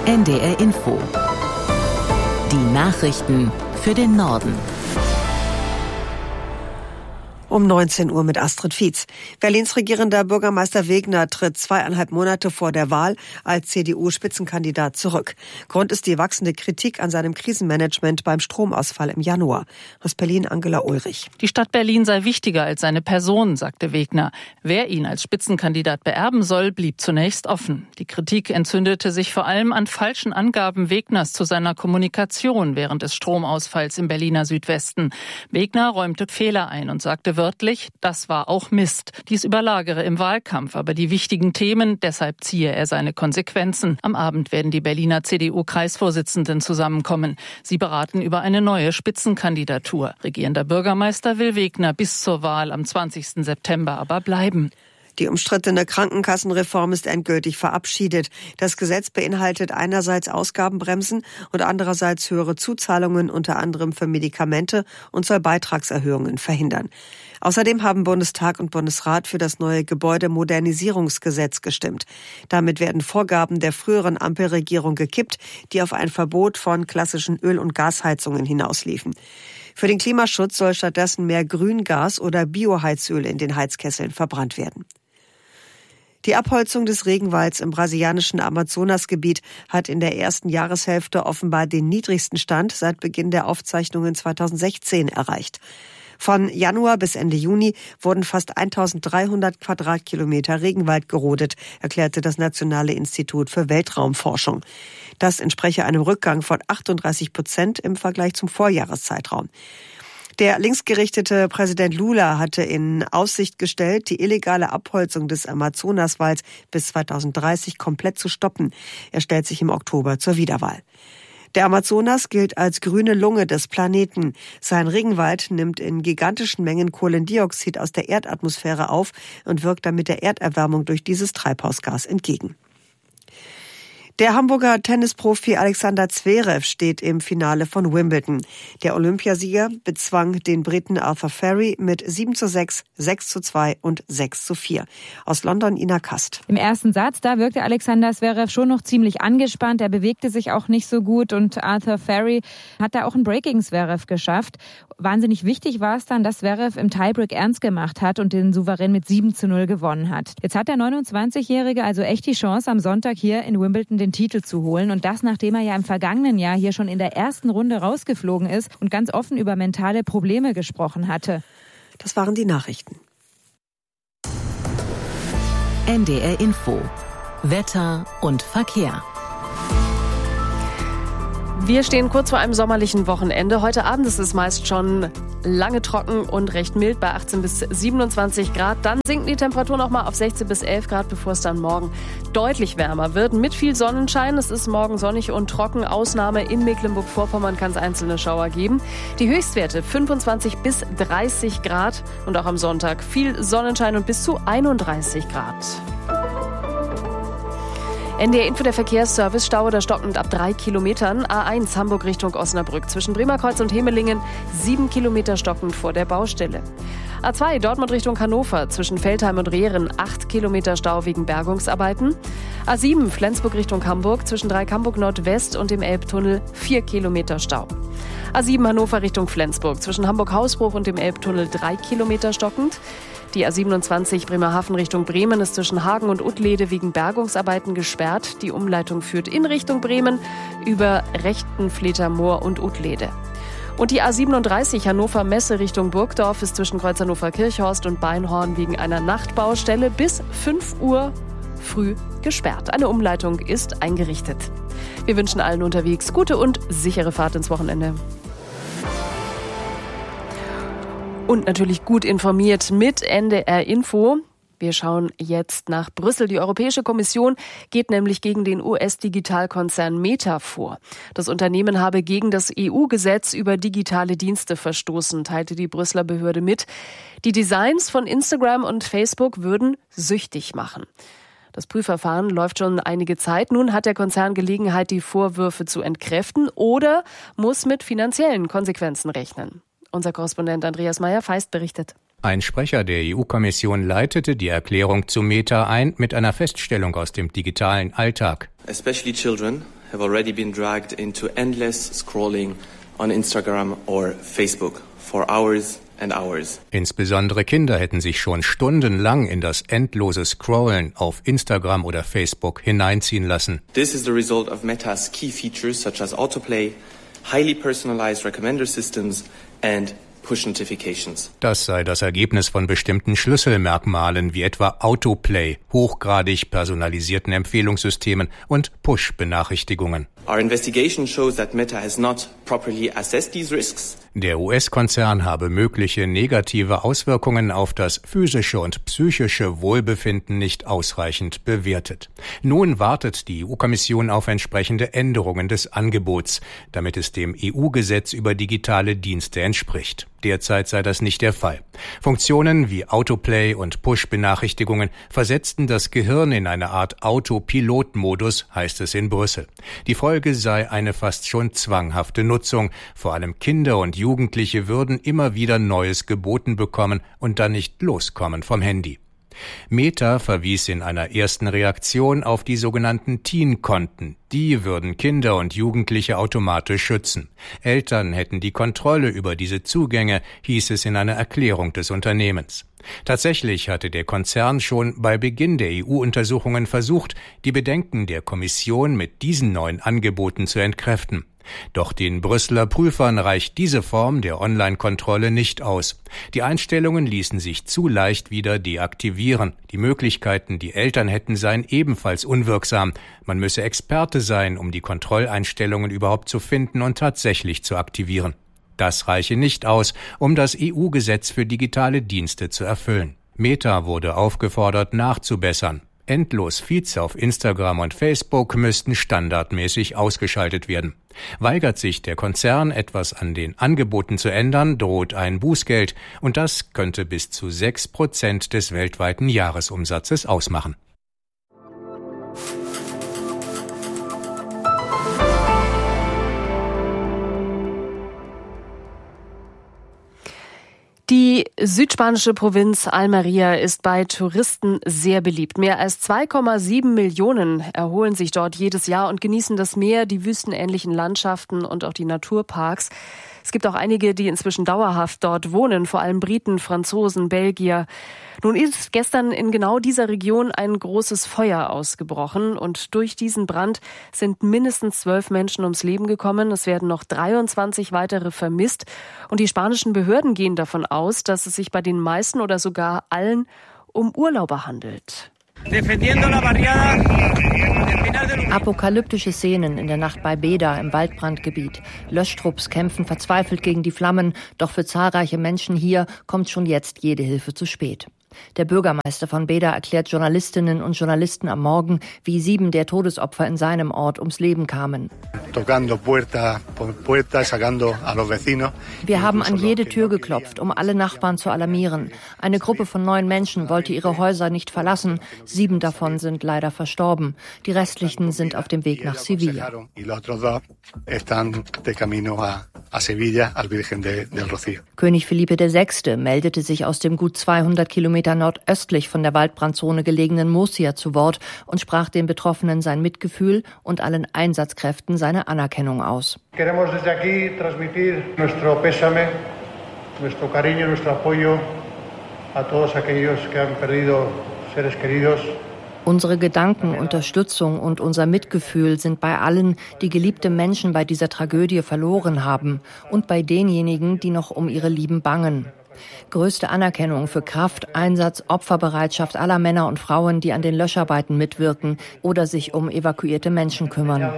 NDR Info. Die Nachrichten für den Norden. Um 19 Uhr mit Astrid Fietz. Berlins regierender Bürgermeister Wegner tritt 2,5 Monate vor der Wahl als CDU-Spitzenkandidat zurück. Grund ist die wachsende Kritik an seinem Krisenmanagement beim Stromausfall im Januar. Aus Berlin Angela Ulrich. Die Stadt Berlin sei wichtiger als seine Person, sagte Wegner. Wer ihn als Spitzenkandidat beerben soll, blieb zunächst offen. Die Kritik entzündete sich vor allem an falschen Angaben Wegners zu seiner Kommunikation während des Stromausfalls im Berliner Südwesten. Wegner räumte Fehler ein und sagte wörtlich, das war auch Mist. Dies überlagere im Wahlkampf aber die wichtigen Themen, deshalb ziehe er seine Konsequenzen. Am Abend werden die Berliner CDU-Kreisvorsitzenden zusammenkommen. Sie beraten über eine neue Spitzenkandidatur. Regierender Bürgermeister will Wegner bis zur Wahl am 20. September aber bleiben. Die umstrittene Krankenkassenreform ist endgültig verabschiedet. Das Gesetz beinhaltet einerseits Ausgabenbremsen und andererseits höhere Zuzahlungen, unter anderem für Medikamente, und soll Beitragserhöhungen verhindern. Außerdem haben Bundestag und Bundesrat für das neue Gebäudemodernisierungsgesetz gestimmt. Damit werden Vorgaben der früheren Ampelregierung gekippt, die auf ein Verbot von klassischen Öl- und Gasheizungen hinausliefen. Für den Klimaschutz soll stattdessen mehr Grüngas oder Bioheizöl in den Heizkesseln verbrannt werden. Die Abholzung des Regenwalds im brasilianischen Amazonasgebiet hat in der ersten Jahreshälfte offenbar den niedrigsten Stand seit Beginn der Aufzeichnungen 2016 erreicht. Von Januar bis Ende Juni wurden fast 1300 Quadratkilometer Regenwald gerodet, erklärte das Nationale Institut für Weltraumforschung. Das entspreche einem Rückgang von 38% im Vergleich zum Vorjahreszeitraum. Der linksgerichtete Präsident Lula hatte in Aussicht gestellt, die illegale Abholzung des Amazonaswalds bis 2030 komplett zu stoppen. Er stellt sich im Oktober zur Wiederwahl. Der Amazonas gilt als grüne Lunge des Planeten. Sein Regenwald nimmt in gigantischen Mengen Kohlendioxid aus der Erdatmosphäre auf und wirkt damit der Erderwärmung durch dieses Treibhausgas entgegen. Der Hamburger Tennisprofi Alexander Zverev steht im Finale von Wimbledon. Der Olympiasieger bezwang den Briten Arthur Ferry mit 7:6, 6:2 und 6:4. Aus London Ina Kast. Im ersten Satz, da wirkte Alexander Zverev schon noch ziemlich angespannt. Er bewegte sich auch nicht so gut und Arthur Ferry hat da auch ein Break gegen Zverev geschafft. Wahnsinnig wichtig war es dann, dass Zverev im Tiebreak ernst gemacht hat und den souverän mit 7:0 gewonnen hat. Jetzt hat der 29-Jährige also echt die Chance, am Sonntag hier in Wimbledon den Titel zu holen. Und das, nachdem er ja im vergangenen Jahr hier schon in der ersten Runde rausgeflogen ist und ganz offen über mentale Probleme gesprochen hatte. Das waren die Nachrichten. NDR Info. Wetter und Verkehr. Wir stehen kurz vor einem sommerlichen Wochenende. Heute Abend ist es meist schon lange trocken und recht mild bei 18 bis 27 Grad. Dann sinken die Temperaturen auch mal auf 16 bis 11 Grad, bevor es dann morgen deutlich wärmer wird. Mit viel Sonnenschein. Es ist morgen sonnig und trocken. Ausnahme in Mecklenburg-Vorpommern kann es einzelne Schauer geben. Die Höchstwerte 25 bis 30 Grad und auch am Sonntag viel Sonnenschein und bis zu 31 Grad. NDR Info, der Verkehrsservice, Stau oder stockend ab 3 Kilometern. A1 Hamburg Richtung Osnabrück. Zwischen Bremerkreuz und Hemelingen 7 Kilometer stockend vor der Baustelle. A2 Dortmund Richtung Hannover. Zwischen Veltheim und Rehren 8 Kilometer Stau wegen Bergungsarbeiten. A7 Flensburg Richtung Hamburg. Zwischen Dreieck-Hamburg Nordwest und dem Elbtunnel 4 Kilometer Stau. A7 Hannover Richtung Flensburg. Zwischen Hamburg-Hausbruch und dem Elbtunnel 3 Kilometer stockend. Die A27 Bremerhaven Richtung Bremen ist zwischen Hagen und Uttlede wegen Bergungsarbeiten gesperrt. Die Umleitung führt in Richtung Bremen über Rechtenfletermoor und Uttlede. Und die A37 Hannover Messe Richtung Burgdorf ist zwischen Kreuz Hannover-Kirchhorst und Beinhorn wegen einer Nachtbaustelle bis 5 Uhr früh gesperrt. Eine Umleitung ist eingerichtet. Wir wünschen allen unterwegs gute und sichere Fahrt ins Wochenende. Und natürlich gut informiert mit NDR Info. Wir schauen jetzt nach Brüssel. Die Europäische Kommission geht nämlich gegen den US-Digitalkonzern Meta vor. Das Unternehmen habe gegen das EU-Gesetz über digitale Dienste verstoßen, teilte die Brüsseler Behörde mit. Die Designs von Instagram und Facebook würden süchtig machen. Das Prüfverfahren läuft schon einige Zeit. Nun hat der Konzern Gelegenheit, die Vorwürfe zu entkräften oder muss mit finanziellen Konsequenzen rechnen. Unser Korrespondent Andreas Meyer-Feist berichtet. Ein Sprecher der EU-Kommission leitete die Erklärung zu Meta ein mit einer Feststellung aus dem digitalen Alltag. Especially children have already been dragged into endless scrolling on Instagram or Facebook for hours and hours. Insbesondere Kinder hätten sich schon stundenlang in das endlose Scrollen auf Instagram oder Facebook hineinziehen lassen. This is the result of Meta's key features such as autoplay, highly personalized recommender systems and Push Notifications. Das sei das Ergebnis von bestimmten Schlüsselmerkmalen wie etwa Autoplay, hochgradig personalisierten Empfehlungssystemen und Push-Benachrichtigungen. Our investigation shows that Meta has not properly assessed these risks. Der US-Konzern habe mögliche negative Auswirkungen auf das physische und psychische Wohlbefinden nicht ausreichend bewertet. Nun wartet die EU-Kommission auf entsprechende Änderungen des Angebots, damit es dem EU-Gesetz über digitale Dienste entspricht. Derzeit sei das nicht der Fall. Funktionen wie Autoplay und Push-Benachrichtigungen versetzten das Gehirn in eine Art Autopilot-Modus, heißt es in Brüssel. Die Folge sei eine fast schon zwanghafte Nutzung. Vor allem Kinder und Jugendliche würden immer wieder Neues geboten bekommen und dann nicht loskommen vom Handy. Meta verwies in einer ersten Reaktion auf die sogenannten Teen-Konten. Die würden Kinder und Jugendliche automatisch schützen. Eltern hätten die Kontrolle über diese Zugänge, hieß es in einer Erklärung des Unternehmens. Tatsächlich hatte der Konzern schon bei Beginn der EU-Untersuchungen versucht, die Bedenken der Kommission mit diesen neuen Angeboten zu entkräften. Doch den Brüsseler Prüfern reicht diese Form der Online-Kontrolle nicht aus. Die Einstellungen ließen sich zu leicht wieder deaktivieren. Die Möglichkeiten, die Eltern hätten, seien ebenfalls unwirksam. Man müsse Experte sein, um die Kontrolleinstellungen überhaupt zu finden und tatsächlich zu aktivieren. Das reiche nicht aus, um das EU-Gesetz für digitale Dienste zu erfüllen. Meta wurde aufgefordert, nachzubessern. Endlos-Feeds auf Instagram und Facebook müssten standardmäßig ausgeschaltet werden. Weigert sich der Konzern, etwas an den Angeboten zu ändern, droht ein Bußgeld, und das könnte bis zu 6% des weltweiten Jahresumsatzes ausmachen. Die südspanische Provinz Almería ist bei Touristen sehr beliebt. Mehr als 2,7 Millionen erholen sich dort jedes Jahr und genießen das Meer, die wüstenähnlichen Landschaften und auch die Naturparks. Es gibt auch einige, die inzwischen dauerhaft dort wohnen, vor allem Briten, Franzosen, Belgier. Nun ist gestern in genau dieser Region ein großes Feuer ausgebrochen und durch diesen Brand sind mindestens 12 Menschen ums Leben gekommen. Es werden noch 23 weitere vermisst und die spanischen Behörden gehen davon aus, dass es sich bei den meisten oder sogar allen um Urlauber handelt. Apokalyptische Szenen in der Nacht bei Beda im Waldbrandgebiet. Löschtrupps kämpfen verzweifelt gegen die Flammen, doch für zahlreiche Menschen hier kommt schon jetzt jede Hilfe zu spät. Der Bürgermeister von Beda erklärt Journalistinnen und Journalisten am Morgen, wie 7 der Todesopfer in seinem Ort ums Leben kamen. Wir haben an jede Tür geklopft, um alle Nachbarn zu alarmieren. Eine Gruppe von 9 Menschen wollte ihre Häuser nicht verlassen. 7 davon sind leider verstorben. Die restlichen sind auf dem Weg nach Sevilla. König Felipe VI. Meldete sich aus dem gut 200 Kilometer nordöstlich von der Waldbrandzone gelegenen Murcia zu Wort und sprach den Betroffenen sein Mitgefühl und allen Einsatzkräften seine Anerkennung aus. Queremos desde aquí transmitir nuestro pésame, nuestro cariño, nuestro apoyo a todos aquellos que han perdido seres queridos. Unsere Gedanken, Unterstützung und unser Mitgefühl sind bei allen, die geliebte Menschen bei dieser Tragödie verloren haben und bei denjenigen, die noch um ihre Lieben bangen. Größte Anerkennung für Kraft, Einsatz, Opferbereitschaft aller Männer und Frauen, die an den Löscharbeiten mitwirken oder sich um evakuierte Menschen kümmern.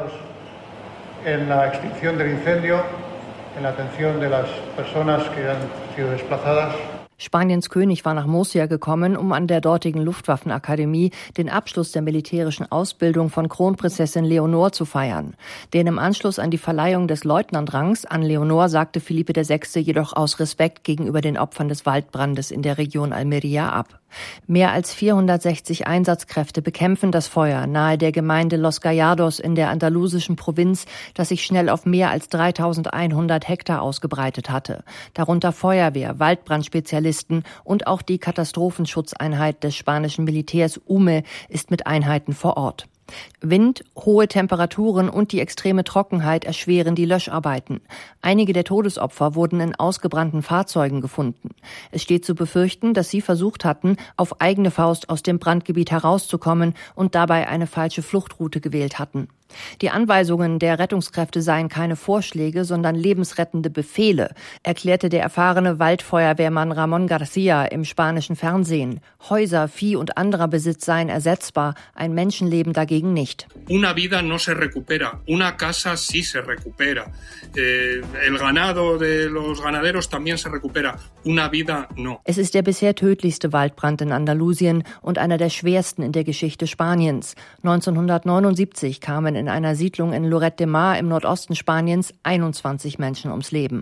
Spaniens König war nach Murcia gekommen, um an der dortigen Luftwaffenakademie den Abschluss der militärischen Ausbildung von Kronprinzessin Leonor zu feiern. Den im Anschluss an die Verleihung des Leutnantrangs an Leonor sagte Felipe VI. Jedoch aus Respekt gegenüber den Opfern des Waldbrandes in der Region Almería ab. Mehr als 460 Einsatzkräfte bekämpfen das Feuer nahe der Gemeinde Los Gallardos in der andalusischen Provinz, das sich schnell auf mehr als 3100 Hektar ausgebreitet hatte. Darunter Feuerwehr, Waldbrandspezialisten und auch die Katastrophenschutzeinheit des spanischen Militärs UME ist mit Einheiten vor Ort. Wind, hohe Temperaturen und die extreme Trockenheit erschweren die Löscharbeiten. Einige der Todesopfer wurden in ausgebrannten Fahrzeugen gefunden. Es steht zu befürchten, dass sie versucht hatten, auf eigene Faust aus dem Brandgebiet herauszukommen und dabei eine falsche Fluchtroute gewählt hatten. Die Anweisungen der Rettungskräfte seien keine Vorschläge, sondern lebensrettende Befehle, erklärte der erfahrene Waldfeuerwehrmann Ramon García im spanischen Fernsehen. Häuser, Vieh und anderer Besitz seien ersetzbar, ein Menschenleben dagegen nicht. Una vida no se recupera, una casa sí se recupera. El ganado de los ganaderos también se recupera, una vida no. Es ist der bisher tödlichste Waldbrand in Andalusien und einer der schwersten in der Geschichte Spaniens. 1979 kamen in einer Siedlung in Lloret de Mar im Nordosten Spaniens 21 Menschen ums Leben.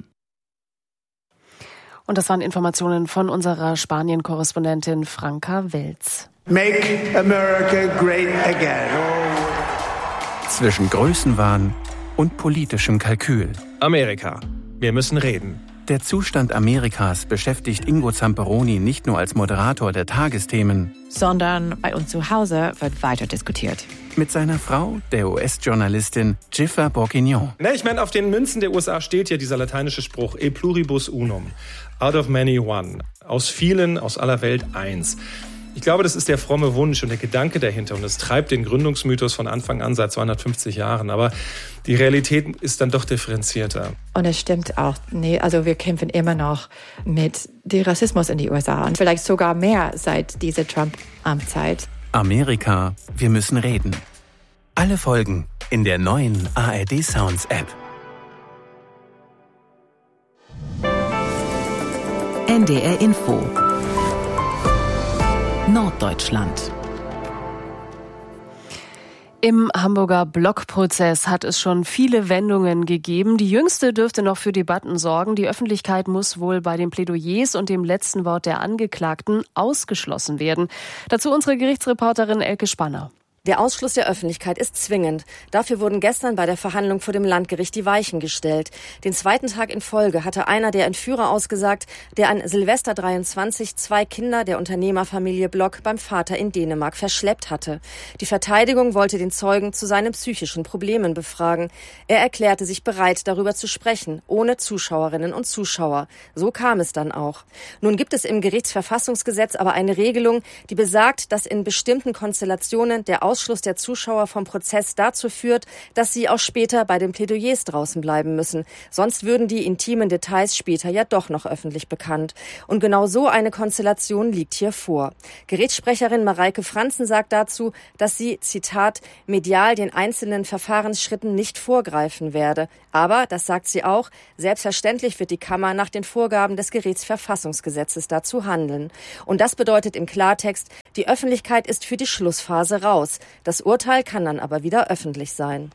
Und das waren Informationen von unserer Spanien-Korrespondentin Franka Welz. Make America great again. Zwischen Größenwahn und politischem Kalkül. Amerika. Wir müssen reden. Der Zustand Amerikas beschäftigt Ingo Zamperoni nicht nur als Moderator der Tagesthemen, sondern bei uns zu Hause wird weiter diskutiert. Mit seiner Frau, der US-Journalistin Giffer Bourguignon. Ich meine, auf den Münzen der USA steht ja dieser lateinische Spruch, e pluribus unum, out of many one, aus vielen, aus aller Welt eins. Ich glaube, das ist der fromme Wunsch und der Gedanke dahinter und es treibt den Gründungsmythos von Anfang an seit 250 Jahren. Aber die Realität ist dann doch differenzierter. Und es stimmt auch, also wir kämpfen immer noch mit dem Rassismus in die USA und vielleicht sogar mehr seit dieser Trump-Amtszeit. Amerika, wir müssen reden. Alle Folgen in der neuen ARD Sounds App. NDR Info Norddeutschland. Im Hamburger Blockprozess hat es schon viele Wendungen gegeben. Die jüngste dürfte noch für Debatten sorgen. Die Öffentlichkeit muss wohl bei den Plädoyers und dem letzten Wort der Angeklagten ausgeschlossen werden. Dazu unsere Gerichtsreporterin Elke Spanner. Der Ausschluss der Öffentlichkeit ist zwingend. Dafür wurden gestern bei der Verhandlung vor dem Landgericht die Weichen gestellt. Den zweiten Tag in Folge hatte einer der Entführer ausgesagt, der an Silvester 23 2 Kinder der Unternehmerfamilie Block beim Vater in Dänemark verschleppt hatte. Die Verteidigung wollte den Zeugen zu seinen psychischen Problemen befragen. Er erklärte sich bereit, darüber zu sprechen, ohne Zuschauerinnen und Zuschauer. So kam es dann auch. Nun gibt es im Gerichtsverfassungsgesetz aber eine Regelung, die besagt, dass in bestimmten Konstellationen der Ausschluss der Zuschauer vom Prozess dazu führt, dass sie auch später bei den Plädoyers draußen bleiben müssen. Sonst würden die intimen Details später ja doch noch öffentlich bekannt. Und genau so eine Konstellation liegt hier vor. Gerichtssprecherin Mareike Franzen sagt dazu, dass sie, Zitat, medial den einzelnen Verfahrensschritten nicht vorgreifen werde. Aber, das sagt sie auch, selbstverständlich wird die Kammer nach den Vorgaben des Gerichtsverfassungsgesetzes dazu handeln. Und das bedeutet im Klartext, die Öffentlichkeit ist für die Schlussphase raus. Das Urteil kann dann aber wieder öffentlich sein.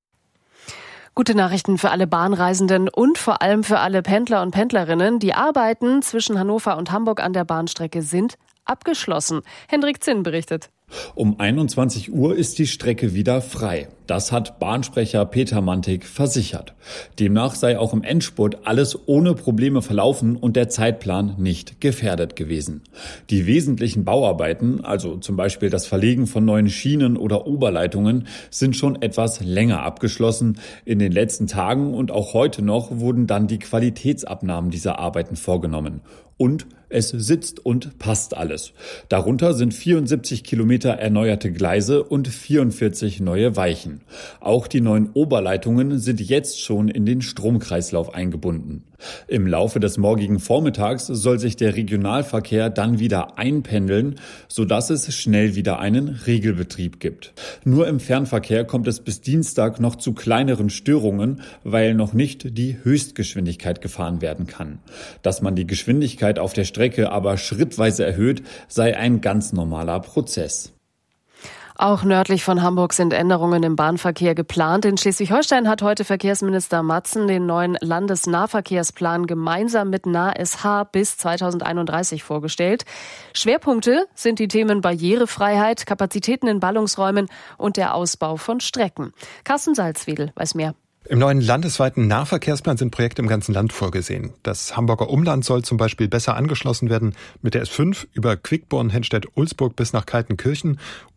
Gute Nachrichten für alle Bahnreisenden und vor allem für alle Pendler und Pendlerinnen. Die Arbeiten zwischen Hannover und Hamburg an der Bahnstrecke sind abgeschlossen. Hendrik Zinn berichtet. Um 21 Uhr ist die Strecke wieder frei. Das hat Bahnsprecher Peter Mantik versichert. Demnach sei auch im Endspurt alles ohne Probleme verlaufen und der Zeitplan nicht gefährdet gewesen. Die wesentlichen Bauarbeiten, also zum Beispiel das Verlegen von neuen Schienen oder Oberleitungen, sind schon etwas länger abgeschlossen. In den letzten Tagen und auch heute noch wurden dann die Qualitätsabnahmen dieser Arbeiten vorgenommen. Und es sitzt und passt alles. Darunter sind 74 Kilometer erneuerte Gleise und 44 neue Weichen. Auch die neuen Oberleitungen sind jetzt schon in den Stromkreislauf eingebunden. Im Laufe des morgigen Vormittags soll sich der Regionalverkehr dann wieder einpendeln, sodass es schnell wieder einen Regelbetrieb gibt. Nur im Fernverkehr kommt es bis Dienstag noch zu kleineren Störungen, weil noch nicht die Höchstgeschwindigkeit gefahren werden kann. Dass man die Geschwindigkeit auf der Strecke aber schrittweise erhöht, sei ein ganz normaler Prozess. Auch nördlich von Hamburg sind Änderungen im Bahnverkehr geplant. In Schleswig-Holstein hat heute Verkehrsminister Matzen den neuen Landesnahverkehrsplan gemeinsam mit NASH bis 2031 vorgestellt. Schwerpunkte sind die Themen Barrierefreiheit, Kapazitäten in Ballungsräumen und der Ausbau von Strecken. Carsten Salzwedel weiß mehr. Im neuen landesweiten Nahverkehrsplan sind Projekte im ganzen Land vorgesehen. Das Hamburger Umland soll zum Beispiel besser angeschlossen werden mit der S5 über Quickborn, Hennstedt, Ulsburg bis nach Kaltenkirchen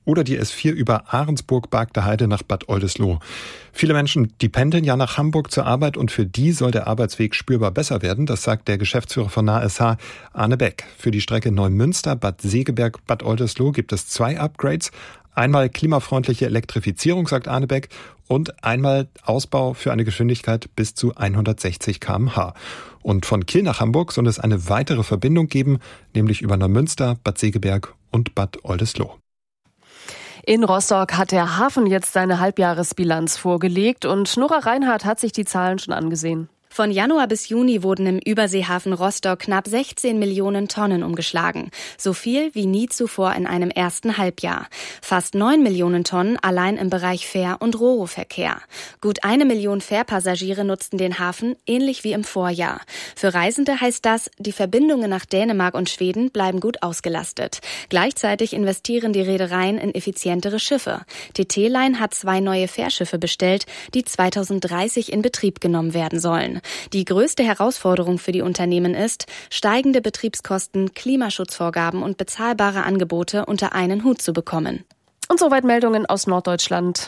oder die S4 über Ahrensburg, Bargter nach Bad Oldesloe. Viele Menschen, die pendeln ja nach Hamburg zur Arbeit und für die soll der Arbeitsweg spürbar besser werden. Das sagt der Geschäftsführer von NahSH, Arne Beck. Für die Strecke Neumünster, Bad Segeberg, Bad Oldesloe gibt es 2 Upgrades. Einmal klimafreundliche Elektrifizierung, sagt Arne Beck, und einmal Ausbau für eine Geschwindigkeit bis zu 160 km/h. Und von Kiel nach Hamburg soll es eine weitere Verbindung geben, nämlich über Neumünster, Bad Segeberg und Bad Oldesloe. In Rostock hat der Hafen jetzt seine Halbjahresbilanz vorgelegt und Nora Reinhardt hat sich die Zahlen schon angesehen. Von Januar bis Juni wurden im Überseehafen Rostock knapp 16 Millionen Tonnen umgeschlagen. So viel wie nie zuvor in einem ersten Halbjahr. Fast 9 Millionen Tonnen allein im Bereich Fähr- und Ro-Ro-Verkehr. Gut 1 Million Fährpassagiere nutzten den Hafen, ähnlich wie im Vorjahr. Für Reisende heißt das, die Verbindungen nach Dänemark und Schweden bleiben gut ausgelastet. Gleichzeitig investieren die Reedereien in effizientere Schiffe. TT-Line hat 2 neue Fährschiffe bestellt, die 2030 in Betrieb genommen werden sollen. Die größte Herausforderung für die Unternehmen ist, steigende Betriebskosten, Klimaschutzvorgaben und bezahlbare Angebote unter einen Hut zu bekommen. Und soweit Meldungen aus Norddeutschland.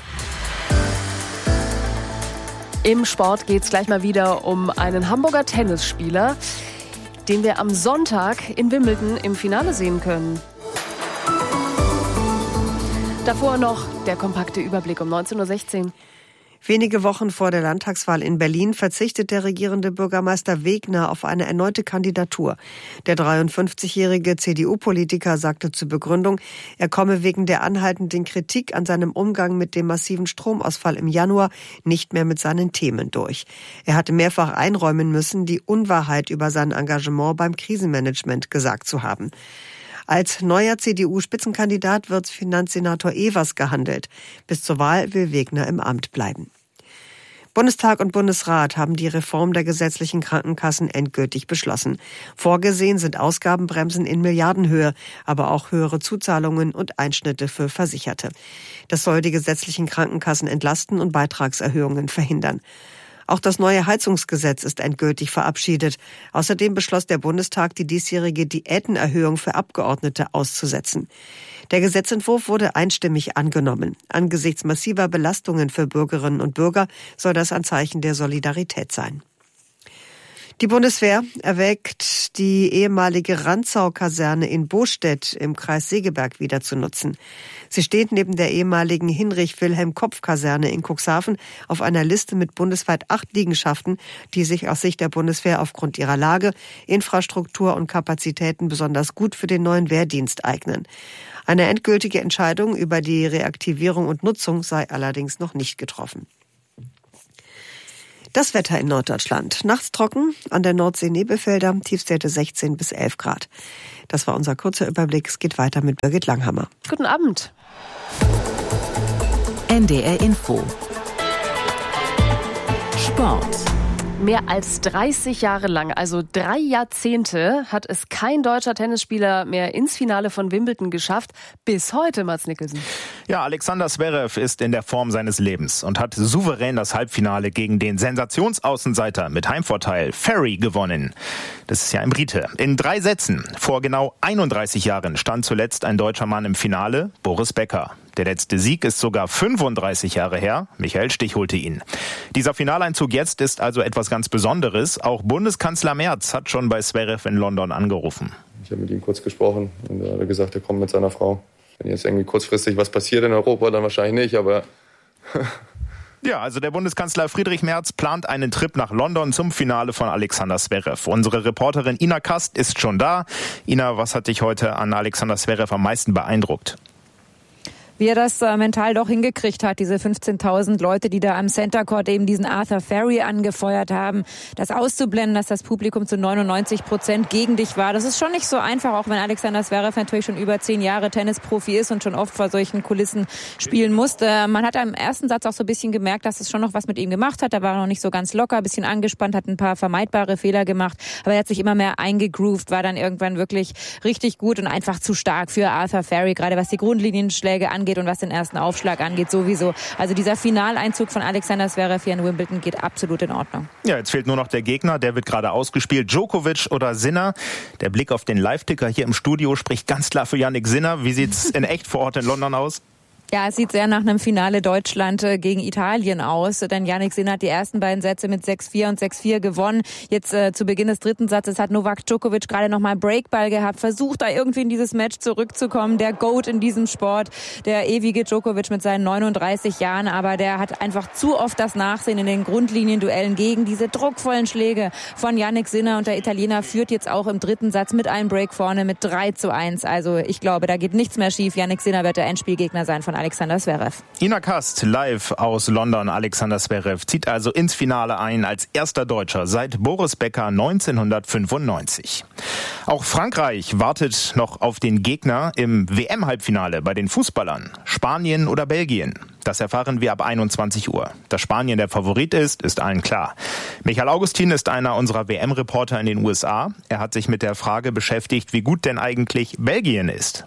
Im Sport geht es gleich mal wieder um einen Hamburger Tennisspieler, den wir am Sonntag in Wimbledon im Finale sehen können. Davor noch der kompakte Überblick um 19.16 Uhr. Wenige Wochen vor der Landtagswahl in Berlin verzichtet der regierende Bürgermeister Wegner auf eine erneute Kandidatur. Der 53-jährige CDU-Politiker sagte zur Begründung, er komme wegen der anhaltenden Kritik an seinem Umgang mit dem massiven Stromausfall im Januar nicht mehr mit seinen Themen durch. Er hatte mehrfach einräumen müssen, die Unwahrheit über sein Engagement beim Krisenmanagement gesagt zu haben. Als neuer CDU-Spitzenkandidat wird Finanzsenator Evers gehandelt. Bis zur Wahl will Wegner im Amt bleiben. Bundestag und Bundesrat haben die Reform der gesetzlichen Krankenkassen endgültig beschlossen. Vorgesehen sind Ausgabenbremsen in Milliardenhöhe, aber auch höhere Zuzahlungen und Einschnitte für Versicherte. Das soll die gesetzlichen Krankenkassen entlasten und Beitragserhöhungen verhindern. Auch das neue Heizungsgesetz ist endgültig verabschiedet. Außerdem beschloss der Bundestag, die diesjährige Diätenerhöhung für Abgeordnete auszusetzen. Der Gesetzentwurf wurde einstimmig angenommen. Angesichts massiver Belastungen für Bürgerinnen und Bürger soll das ein Zeichen der Solidarität sein. Die Bundeswehr erwägt, die ehemalige Rantzau-Kaserne in Bostedt im Kreis Segeberg wieder zu nutzen. Sie steht neben der ehemaligen Hinrich-Wilhelm-Kopf-Kaserne in Cuxhaven auf einer Liste mit bundesweit 8 Liegenschaften, die sich aus Sicht der Bundeswehr aufgrund ihrer Lage, Infrastruktur und Kapazitäten besonders gut für den neuen Wehrdienst eignen. Eine endgültige Entscheidung über die Reaktivierung und Nutzung sei allerdings noch nicht getroffen. Das Wetter in Norddeutschland. Nachts trocken, an der Nordsee Nebelfelder, Tiefstwerte 16 bis 11 Grad. Das war unser kurzer Überblick. Es geht weiter mit Birgit Langhammer. Guten Abend. NDR Info. Sport. Mehr als 30 Jahre lang, also 3 Jahrzehnte, hat es kein deutscher Tennisspieler mehr ins Finale von Wimbledon geschafft. Bis heute, Mats Nicholson. Ja, Alexander Zverev ist in der Form seines Lebens und hat souverän das Halbfinale gegen den Sensationsaußenseiter mit Heimvorteil Ferry gewonnen. Das ist ja ein Brite. In 3 Sätzen. Vor genau 31 Jahren stand zuletzt ein deutscher Mann im Finale, Boris Becker. Der letzte Sieg ist sogar 35 Jahre her. Michael Stich holte ihn. Dieser Finaleinzug jetzt ist also etwas ganz Besonderes. Auch Bundeskanzler Merz hat schon bei Zverev in London angerufen. Ich habe mit ihm kurz gesprochen und er hat gesagt, er kommt mit seiner Frau. Wenn jetzt irgendwie kurzfristig was passiert in Europa, dann wahrscheinlich nicht, aber... Ja, also der Bundeskanzler Friedrich Merz plant einen Trip nach London zum Finale von Alexander Zverev. Unsere Reporterin Ina Kast ist schon da. Ina, was hat dich heute an Alexander Zverev am meisten beeindruckt? Wie er das mental doch hingekriegt hat, diese 15.000 Leute, die da am Center Court eben diesen Arthur Ferry angefeuert haben, das auszublenden, dass das Publikum zu 99% gegen dich war. Das ist schon nicht so einfach, auch wenn Alexander Zverev natürlich schon über 10 Jahre Tennisprofi ist und schon oft vor solchen Kulissen spielen musste. Man hat im ersten Satz auch so ein bisschen gemerkt, dass es schon noch was mit ihm gemacht hat. Er war noch nicht so ganz locker, ein bisschen angespannt, hat ein paar vermeidbare Fehler gemacht, aber er hat sich immer mehr eingegroovt, war dann irgendwann wirklich richtig gut und einfach zu stark für Arthur Ferry, gerade was die Grundlinienschläge angeht. angeht und was den ersten Aufschlag angeht sowieso. Also dieser Finaleinzug von Alexander Zverev hier in Wimbledon geht absolut in Ordnung. Ja, jetzt fehlt nur noch der Gegner, der wird gerade ausgespielt. Djokovic oder Sinner. Der Blick auf den Live-Ticker hier im Studio spricht ganz klar für Jannik Sinner. Wie sieht's in echt vor Ort in London aus? Ja, es sieht sehr nach einem Finale Deutschland gegen Italien aus, denn Jannik Sinner hat die ersten beiden Sätze mit 6-4 und 6-4 gewonnen. Jetzt zu Beginn des dritten Satzes hat Novak Djokovic gerade nochmal Breakball gehabt, versucht da irgendwie in dieses Match zurückzukommen. Der GOAT in diesem Sport, der ewige Djokovic mit seinen 39 Jahren, aber der hat einfach zu oft das Nachsehen in den Grundlinienduellen gegen diese druckvollen Schläge von Jannik Sinner, und der Italiener führt jetzt auch im dritten Satz mit einem Break vorne mit 3-1. Also ich glaube, da geht nichts mehr schief. Jannik Sinner wird der Endspielgegner sein von Alexander Zverev. Ina Kast live aus London. Alexander Zverev zieht also ins Finale ein als erster Deutscher seit Boris Becker 1995. Auch Frankreich wartet noch auf den Gegner im WM-Halbfinale bei den Fußballern. Spanien oder Belgien? Das erfahren wir ab 21 Uhr. Dass Spanien der Favorit ist allen klar. Michael Augustin ist einer unserer WM-Reporter in den USA. Er hat sich mit der Frage beschäftigt, wie gut denn eigentlich Belgien ist.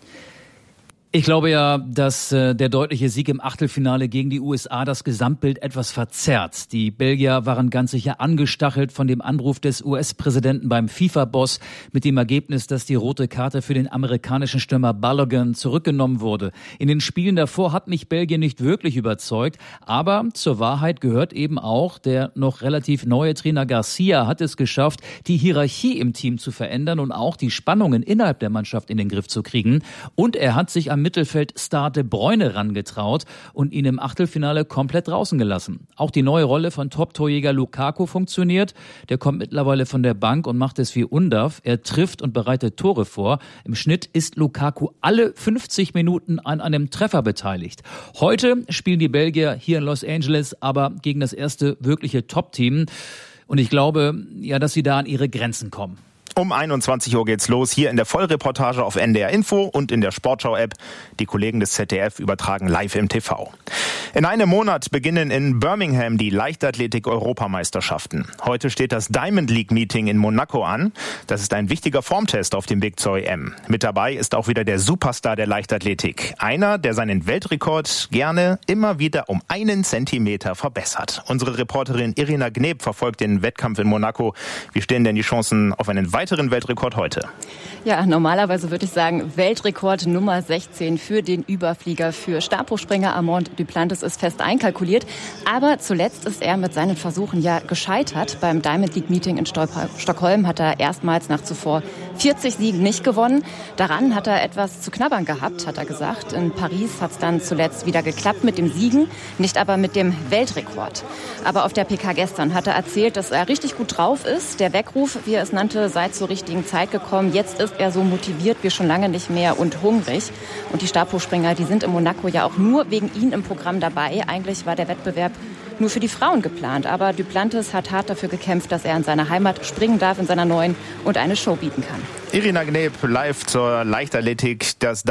Ich glaube ja, dass der deutliche Sieg im Achtelfinale gegen die USA das Gesamtbild etwas verzerrt. Die Belgier waren ganz sicher angestachelt von dem Anruf des US-Präsidenten beim FIFA-Boss mit dem Ergebnis, dass die rote Karte für den amerikanischen Stürmer Balogun zurückgenommen wurde. In den Spielen davor hat mich Belgien nicht wirklich überzeugt, aber zur Wahrheit gehört eben auch, der noch relativ neue Trainer Garcia hat es geschafft, die Hierarchie im Team zu verändern und auch die Spannungen innerhalb der Mannschaft in den Griff zu kriegen. Und er hat sich am Mittelfeldstar De Bruyne rangetraut und ihn im Achtelfinale komplett draußen gelassen. Auch die neue Rolle von Top-Torjäger Lukaku funktioniert. Der kommt mittlerweile von der Bank und macht es wie Undav. Er trifft und bereitet Tore vor. Im Schnitt ist Lukaku alle 50 Minuten an einem Treffer beteiligt. Heute spielen die Belgier hier in Los Angeles aber gegen das erste wirkliche Top-Team. Und ich glaube, ja, dass sie da an ihre Grenzen kommen. Um 21 Uhr geht's los, hier in der Vollreportage auf NDR Info und in der Sportschau-App. Die Kollegen des ZDF übertragen live im TV. In einem Monat beginnen in Birmingham die Leichtathletik-Europameisterschaften. Heute steht das Diamond League-Meeting in Monaco an. Das ist ein wichtiger Formtest auf dem Weg zur EM. Mit dabei ist auch wieder der Superstar der Leichtathletik. Einer, der seinen Weltrekord gerne immer wieder um 1 Zentimeter verbessert. Unsere Reporterin Irina Gneb verfolgt den Wettkampf in Monaco. Wie stehen denn die Chancen auf einen weiteren Weltrekord heute? Ja, normalerweise würde ich sagen, Weltrekord Nummer 16 für den Überflieger. Für Stabhochspringer Armand Duplantis ist fest einkalkuliert. Aber zuletzt ist er mit seinen Versuchen ja gescheitert. Beim Diamond League Meeting in Stockholm hat er erstmals nach zuvor 40 Siegen nicht gewonnen. Daran hat er etwas zu knabbern gehabt, hat er gesagt. In Paris hat es dann zuletzt wieder geklappt mit dem Siegen, nicht aber mit dem Weltrekord. Aber auf der PK gestern hat er erzählt, dass er richtig gut drauf ist. Der Weckruf, wie er es nannte, sei zur richtigen Zeit gekommen. Jetzt ist er so motiviert wie schon lange nicht mehr und hungrig. Und die Stabhochspringer, die sind in Monaco ja auch nur wegen ihn im Programm dabei. Eigentlich war der Wettbewerb nur für die Frauen geplant. Aber Duplantis hat hart dafür gekämpft, dass er in seiner Heimat springen darf, in seiner neuen, und eine Show bieten kann. Irina Gneb live zur Leichtathletik. Das